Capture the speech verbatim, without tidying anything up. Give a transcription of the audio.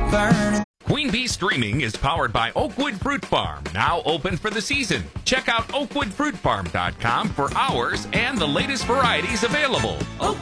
burning. Queen Bee Streaming is powered by Oakwood Fruit Farm, now open for the season. Check out oakwood fruit farm dot com for hours and the latest varieties available.